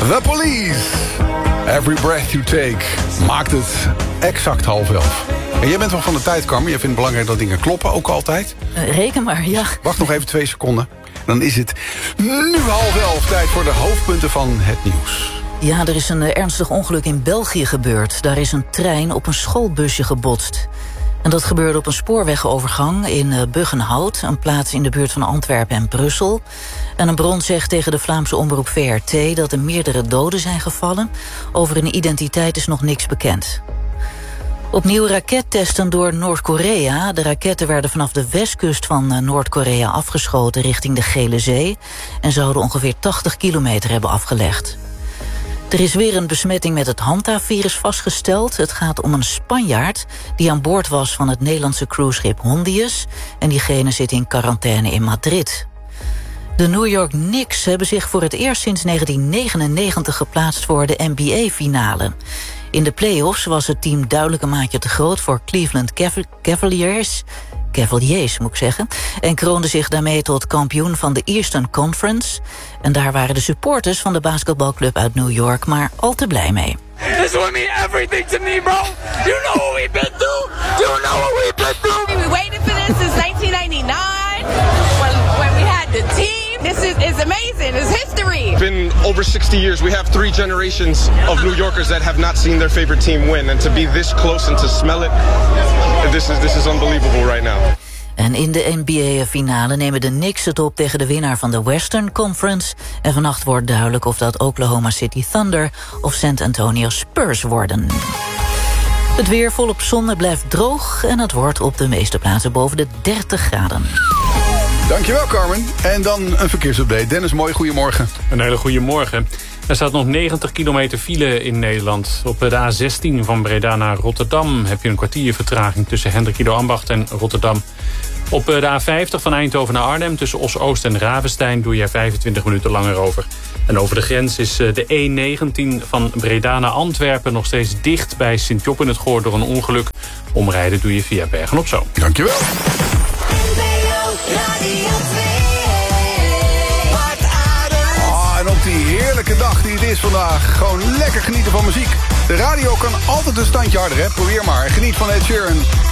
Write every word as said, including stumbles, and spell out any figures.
The Police. Every breath you take. Maakt het exact half elf. En jij bent wel van de tijd, Carmen. Je vindt het belangrijk dat dingen kloppen, ook altijd. Uh, reken maar, ja. Wacht nog even twee seconden. Dan is het nu half elf. Tijd voor de hoofdpunten van het nieuws. Ja, er is een uh, ernstig ongeluk in België gebeurd. Daar is een trein op een schoolbusje gebotst. En dat gebeurde op een spoorwegovergang in uh, Buggenhout... een plaats in de buurt van Antwerpen en Brussel. En een bron zegt tegen de Vlaamse omroep V R T... dat er meerdere doden zijn gevallen. Over hun identiteit is nog niks bekend. Opnieuw rakettesten door Noord-Korea. De raketten werden vanaf de westkust van uh, Noord-Korea afgeschoten... richting de Gele Zee... en zouden ongeveer tachtig kilometer hebben afgelegd. Er is weer een besmetting met het Hanta-virus vastgesteld. Het gaat om een Spanjaard die aan boord was van het Nederlandse cruiseschip Hondius... en diegene zit in quarantaine in Madrid. De New York Knicks hebben zich voor het eerst sinds negentien negenennegentig geplaatst voor de N B A-finale. In de play-offs was het team duidelijk een maatje te groot voor Cleveland Cavaliers... Cavaliers, moet ik zeggen, en kroonde zich daarmee tot kampioen van de Eastern Conference. En daar waren de supporters van de basketbalclub uit New York maar al te blij mee. This will mean everything to me, bro. You know what we've been through? You know what we've been through? We waited for this since nineteen ninety-nine, when, when we had the team. This is it's amazing. It's history. It's been over sixty years. We have three generations of New Yorkers that have not seen their favorite team win. And to be this close and to smell it, this is, this is unbelievable right now. En in de N B A-finale nemen de Knicks het op tegen de winnaar van de Western Conference. En vannacht wordt duidelijk of dat Oklahoma City Thunder of San Antonio Spurs worden. Het weer volop zon, het blijft droog en het wordt op de meeste plaatsen boven de dertig graden. Dankjewel, Carmen. En dan een verkeersupdate. Dennis, mooi, goedemorgen. Een hele goede morgen. Er staat nog negentig kilometer file in Nederland. Op de A zestien van Breda naar Rotterdam heb je een kwartier vertraging tussen Hendrikido-Ambacht en Rotterdam. Op de A vijftig van Eindhoven naar Arnhem tussen Os-Oost en Ravenstein doe je vijfentwintig minuten langer over. En over de grens is de E negentien van Breda naar Antwerpen nog steeds dicht bij Sint-Job in het Goor door een ongeluk. Omrijden doe je via Bergen-op-Zoom. Dankjewel. Ah, en op die heerlijke dag die het is vandaag, gewoon lekker genieten van muziek. De radio kan altijd een standje harder, hè? Probeer maar. Geniet van Ed Sheeran,